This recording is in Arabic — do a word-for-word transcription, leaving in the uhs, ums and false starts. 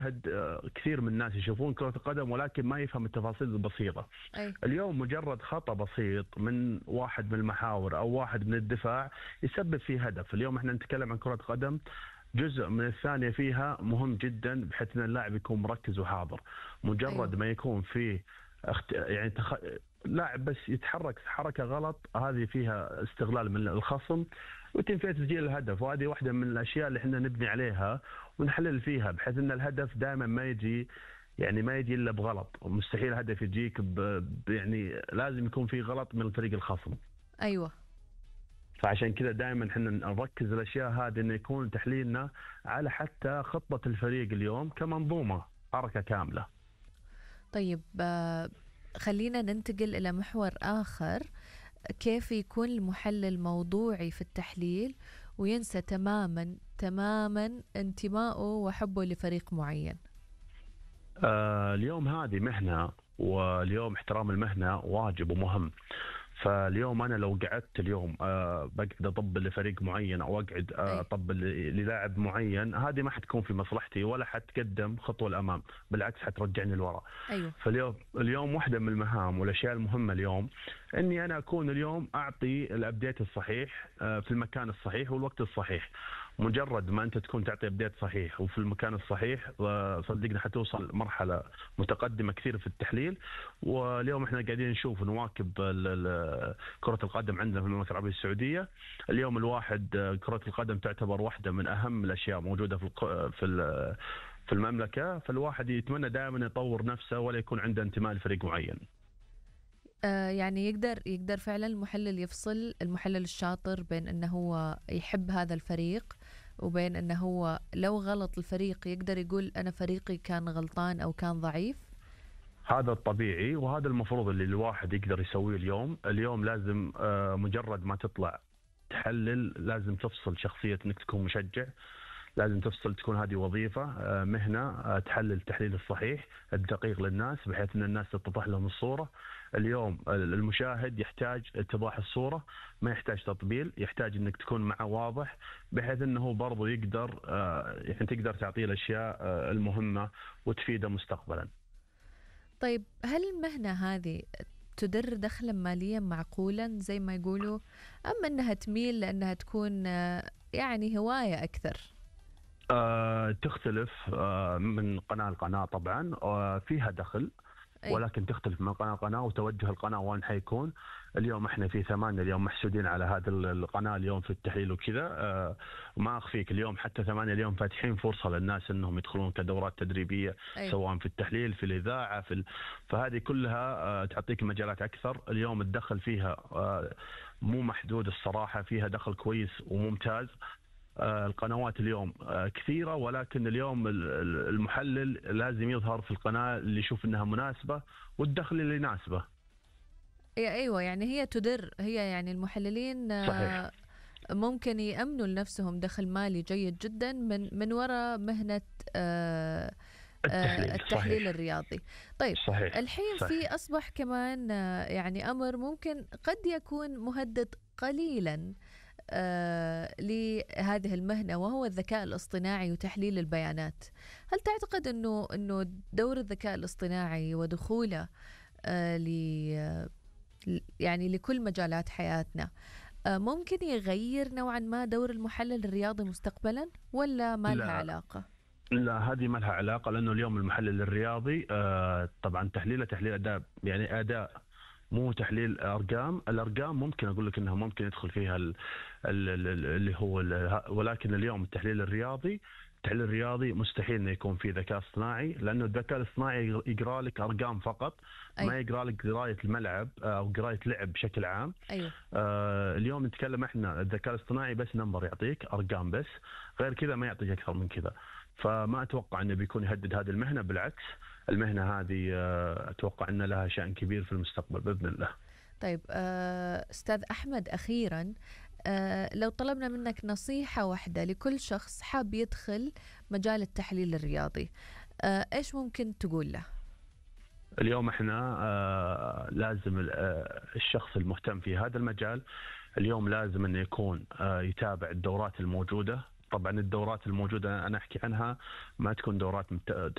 المشاهد آه، كثير من الناس يشوفون كرة القدم ولكن ما يفهم التفاصيل البسيطة. أي. اليوم مجرد خطأ بسيط من واحد من المحاور أو واحد من الدفاع يسبب فيه هدف. اليوم احنا نتكلم عن كرة قدم، جزء من الثانية فيها مهم جدا بحيث ان اللاعب يكون مركز وحاضر. مجرد أيوة. ما يكون فيه اخت... يعني تخ... لاعب بس يتحرك حركة غلط، هذه فيها استغلال من الخصم ويتم فيها تسجيل الهدف. وهذه واحدة من الاشياء اللي احنا نبني عليها ونحلل فيها بحيث ان الهدف دائما ما يجي يعني ما يجي الا بغلط. مستحيل هدف يجيك ب... ب... يعني لازم يكون في غلط من الفريق الخصم. أيوة. فعشان كذا دائما احنا نركز الاشياء هذه انه يكون تحليلنا على حتى خطة الفريق اليوم كمنظومة حركة كاملة. طيب آه، خلينا ننتقل إلى محور آخر. كيف يكون المحلل موضوعي في التحليل وينسى تماما تماما انتمائه وحبه لفريق معين؟ آه اليوم هذه مهنة، واليوم احترام المهنة واجب ومهم. فاليوم انا لو قعدت اليوم أه بقعد اطبل لفريق معين او اقعد أي. اطبل للاعب معين، هذه ما حتكون في مصلحتي ولا حتقدم خطوه للامام، بالعكس حترجعني لورا. أيوة. فاليوم اليوم واحده من المهام والاشياء المهمه اليوم اني انا اكون اليوم اعطي الابديت الصحيح أه في المكان الصحيح والوقت الصحيح. مجرد ما انت تكون تعطي ابديت صحيح وفي المكان الصحيح أه صدقني حتوصل مرحله متقدمه كثير في التحليل. واليوم احنا قاعدين نشوف نواكب كرة القدم عندنا في المملكة العربية السعودية. اليوم الواحد كرة القدم تعتبر واحدة من أهم الأشياء موجودة في في في المملكة، فالواحد يتمنى دائما يطور نفسه ولا يكون عنده انتماء لفريق معين. آه يعني يقدر يقدر فعلا المحلل يفصل، المحلل الشاطر، بين أنه هو يحب هذا الفريق وبين أنه هو لو غلط الفريق يقدر يقول أنا فريقي كان غلطان أو كان ضعيف. هذا الطبيعي وهذا المفروض اللي الواحد يقدر يسويه اليوم. اليوم لازم مجرد ما تطلع تحلل لازم تفصل شخصية انك تكون مشجع، لازم تفصل تكون هذه وظيفة مهنة، تحلل التحليل الصحيح الدقيق للناس بحيث ان الناس تتضح لهم الصورة. اليوم المشاهد يحتاج اتضاح الصورة، ما يحتاج تطبيل، يحتاج انك تكون معه واضح بحيث انه برضو يقدر يعني تقدر تعطيه الاشياء المهمة وتفيده مستقبلا. طيب هل المهنة هذه تدر دخلا ماليا معقولا زي ما يقولوا، أم أنها تميل لأنها تكون يعني هواية أكثر؟ أه تختلف أه من قناة لقناة طبعا. أه فيها دخل أي. ولكن تختلف من قناة لقناة وتوجه القناة وين حيكون. اليوم احنا في ثمانية اليوم محسودين على هذا القناة اليوم في التحليل وكذا. أه ما اخفيك اليوم حتى ثمانية اليوم فاتحين فرصة للناس انهم يدخلون كدورات تدريبية. أي. سواء في التحليل في الإذاعة في ال... فهذه كلها أه تعطيك مجالات اكثر. اليوم الدخل فيها أه مو محدود الصراحة، فيها دخل كويس وممتاز. القنوات اليوم كثيرة ولكن اليوم المحلل لازم يظهر في القناة اللي يشوف انها مناسبة والدخل اللي يناسبه. ايوه يعني هي تدر، هي يعني المحللين صحيح. ممكن يأمنوا لنفسهم دخل مالي جيد جدا من من وراء مهنة التحليل, التحليل صحيح. الرياضي. طيب صحيح. الحين صحيح. في أصبح كمان يعني أمر ممكن قد يكون مهدد قليلا آه لهذه المهنة، وهو الذكاء الاصطناعي وتحليل البيانات. هل تعتقد أنه أنه دور الذكاء الاصطناعي ودخوله آه ل يعني لكل مجالات حياتنا آه ممكن يغير نوعا ما دور المحلل الرياضي مستقبلا، ولا ما لها علاقة؟ لا هذه ما لها علاقة، لأنه اليوم المحلل الرياضي آه طبعا تحليله تحليل أداء، يعني أداء مو تحليل ارقام. الارقام ممكن اقول لك انها ممكن يدخل فيها ال ال ال اللي هو ال ولكن اليوم التحليل الرياضي التحليل الرياضي مستحيل انه يكون فيه ذكاء اصطناعي، لانه الذكاء الاصطناعي يقرا لك ارقام فقط. أي. ما يقرا لك قرايه الملعب او قرايه لعب بشكل عام. أيوه. آه اليوم نتكلم احنا الذكاء الاصطناعي بس نمبر يعطيك ارقام بس، غير كذا ما يعطيك اكثر من كذا. فما اتوقع انه بيكون يهدد هذه المهنه، بالعكس المهنة هذه أتوقع أن لها شأن كبير في المستقبل بإذن الله. طيب أستاذ أحمد، أخيرا لو طلبنا منك نصيحة واحدة لكل شخص حاب يدخل مجال التحليل الرياضي، إيش ممكن تقول له؟ اليوم احنا لازم الشخص المهتم في هذا المجال اليوم لازم أن يكون يتابع الدورات الموجودة. طبعا الدورات الموجودة أنا أحكي عنها ما تكون دورات